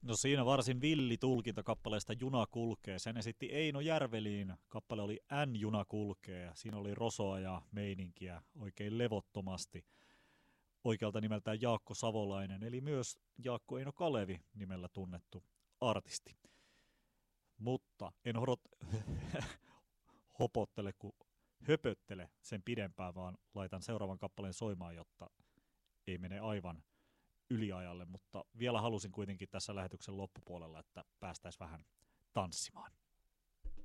No siinä varsin villi tulkinta kappaleesta Juna kulkee. Sen esitti Eino Järveliin. Kappale oli N-juna kulkee. Siinä oli rosoa ja meininkiä oikein levottomasti. Oikealta nimeltään Jaakko Savolainen, eli myös Jaakko Eino Kalevi nimellä tunnettu artisti. Mutta en hopottele, kun höpöttele sen pidempään, vaan laitan seuraavan kappaleen soimaan, jotta ei mene aivan yliajalle, mutta vielä halusin kuitenkin tässä lähetyksen loppupuolella, että päästäisiin vähän tanssimaan.